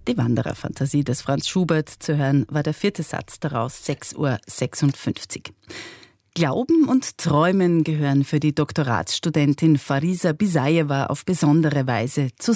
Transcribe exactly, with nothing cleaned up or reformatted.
Die Wandererfantasie des Franz Schubert zu hören war der vierte Satz daraus, sechs Uhr sechsundfünfzig. Glauben und Träumen gehören für die Doktoratsstudentin Farisa Bisajewa auf besondere Weise zusammen.